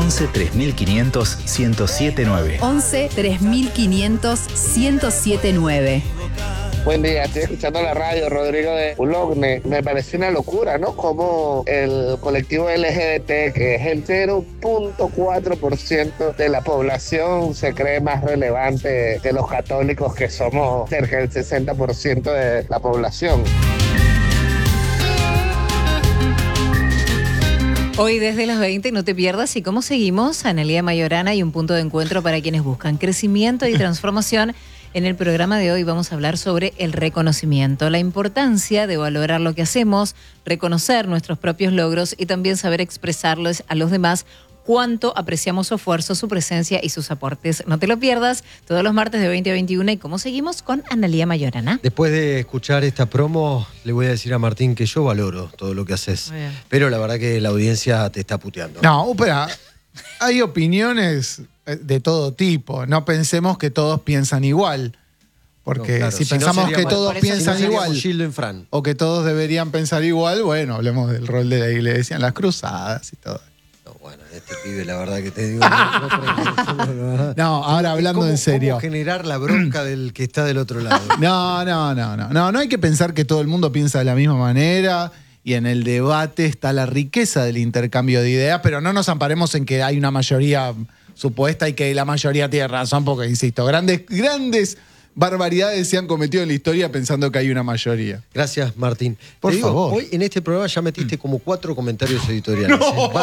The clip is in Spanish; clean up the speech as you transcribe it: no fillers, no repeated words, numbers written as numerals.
11 3500 1079. 11 3500 1079. Buen día, estoy escuchando la radio, Rodrigo de Ulogne. Me parece una locura, ¿no? Como el colectivo LGBT, que es el 0.4% de la población, se cree más relevante que los católicos, que somos cerca del 60% de la población. Hoy desde las 20, no te pierdas. ¿Y cómo seguimos? Analía Mayorana y un punto de encuentro para quienes buscan crecimiento y transformación. En el programa de hoy vamos a hablar sobre el reconocimiento, la importancia de valorar lo que hacemos, reconocer nuestros propios logros y también saber expresarlos a los demás cuánto apreciamos su esfuerzo, su presencia y sus aportes. No te lo pierdas, todos los martes de 20 a 21. ¿Y cómo seguimos? Con Analía Mayorana. Después de escuchar esta promo, le voy a decir a Martín que yo valoro todo lo que haces. Pero la verdad que la audiencia te está puteando. No, pero hay opiniones de todo tipo. No pensemos que todos piensan igual. Porque no, claro, si pensamos que todos piensan igual, o que todos deberían pensar igual, bueno, hablemos del rol de la iglesia en las cruzadas y todo. No, bueno, este pibe, la verdad que te digo. No, ahora hablando en serio. ¿Cómo generar la bronca del que está del otro lado? No hay que pensar que todo el mundo piensa de la misma manera. Y en el debate está la riqueza del intercambio de ideas, pero no nos amparemos en que hay una mayoría supuesta y que la mayoría tiene razón, porque, insisto, grandes barbaridades se han cometido en la historia pensando que hay una mayoría. Gracias, Martín. Por favor. Hoy en este programa ya metiste como 4 comentarios editoriales. No.